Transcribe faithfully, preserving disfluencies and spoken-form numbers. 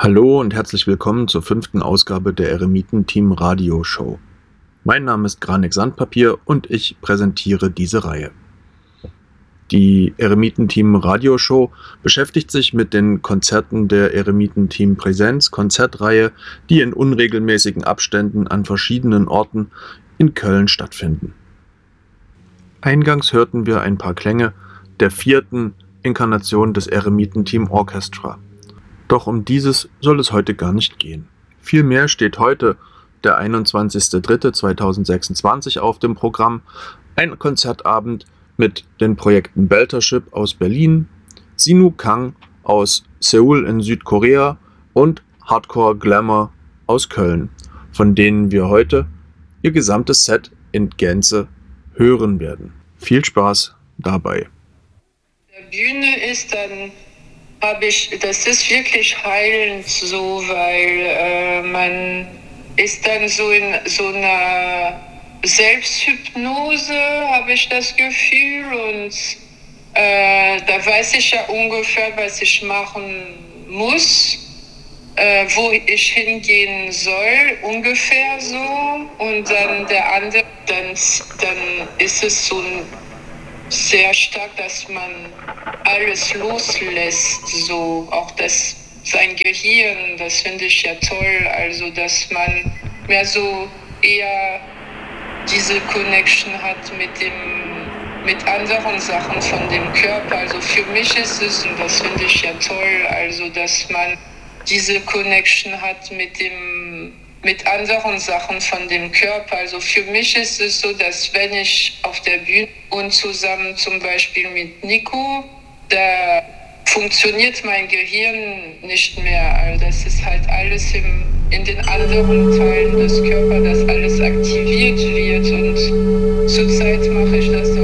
Hallo und herzlich willkommen zur fünften Ausgabe der Eremitenteam Radio Show. Mein Name ist Granik Sandpapier und ich präsentiere diese Reihe. Die Eremitenteam Radio Show beschäftigt sich mit den Konzerten der Eremitenteam Präsenz Konzertreihe, die in unregelmäßigen Abständen an verschiedenen Orten in Köln stattfinden. Eingangs hörten wir ein paar Klänge der vierten Inkarnation des Eremitenteam Orchestra. Doch um dieses soll es heute gar nicht gehen. Vielmehr steht heute, der einundzwanzigster dritter zweitausendsechsundzwanzig, auf dem Programm, ein Konzertabend mit den Projekten Beltership aus Berlin, Sinu Kang aus Seoul in Südkorea und Hardcore Glamour aus Köln, von denen wir heute ihr gesamtes Set in Gänze hören werden. Viel Spaß dabei. Der Bühne ist dann habe ich, das ist wirklich heilend so, weil äh, man ist dann so in so einer Selbsthypnose, habe ich das Gefühl, und äh, da weiß ich ja ungefähr, was ich machen muss, äh, wo ich hingehen soll, ungefähr so, und dann der andere, dann, dann ist es so ein sehr stark, dass man alles loslässt, so auch das sein Gehirn, das finde ich ja toll, also dass man mehr so eher diese Connection hat mit dem mit anderen Sachen von dem Körper. Also für mich ist es, und das finde ich ja toll, also dass man diese Connection hat mit dem mit anderen Sachen von dem Körper. Also für mich ist es so, dass wenn ich auf der Bühne und zusammen zum Beispiel mit Nico, da funktioniert mein Gehirn nicht mehr. Also das ist halt alles im, in den anderen Teilen des Körpers, dass alles aktiviert wird. Und zurzeit mache ich das